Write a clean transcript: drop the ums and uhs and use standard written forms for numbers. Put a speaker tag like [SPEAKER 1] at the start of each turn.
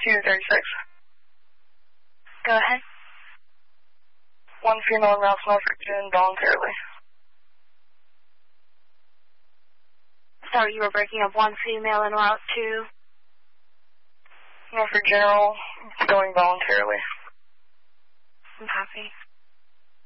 [SPEAKER 1] 236.
[SPEAKER 2] Go ahead.
[SPEAKER 1] One female in Ralph Norfolk June voluntarily.
[SPEAKER 2] Sorry, you were breaking up. One female en route to
[SPEAKER 1] Norfolk General going voluntarily.
[SPEAKER 2] I'm happy.